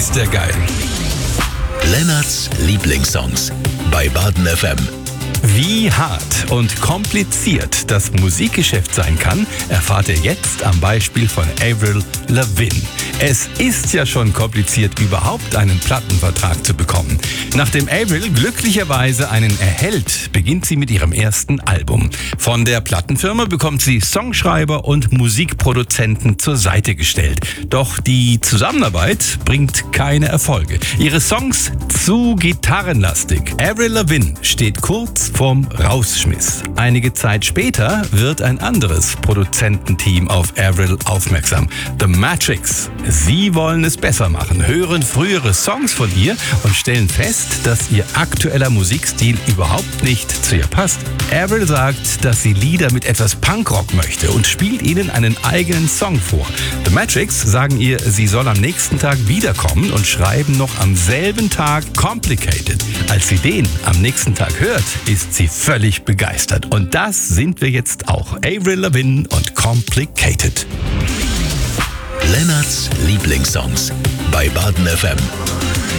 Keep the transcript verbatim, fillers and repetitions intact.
ist der geil. Lennarts Lieblingssongs bei Baden F M. Wie hart und kompliziert das Musikgeschäft sein kann, erfahrt ihr jetzt am Beispiel von Avril Lavigne. Es ist ja schon kompliziert, überhaupt einen Plattenvertrag zu bekommen. Nachdem Avril glücklicherweise einen erhält, beginnt sie mit ihrem ersten Album. Von der Plattenfirma bekommt sie Songschreiber und Musikproduzenten zur Seite gestellt. Doch die Zusammenarbeit bringt keine Erfolge. Ihre Songs zu gitarrenlastig. Avril Lavigne steht kurz vorm Rausschmiss. Einige Zeit später wird ein anderes Produzententeam auf Avril aufmerksam. The Matrix. Sie wollen es besser machen, hören frühere Songs von ihr und stellen fest, dass ihr aktueller Musikstil überhaupt nicht zu ihr passt. Avril sagt, dass sie Lieder mit etwas Punkrock möchte und spielt ihnen einen eigenen Song vor. The Matrix sagen ihr, sie soll am nächsten Tag wiederkommen und schreiben noch am selben Tag Complicated. Als sie den am nächsten Tag hört, ist sie völlig begeistert. Und das sind wir jetzt auch. Avril Lavigne und Complicated. Lennarts Lieblingssongs bei Baden F M.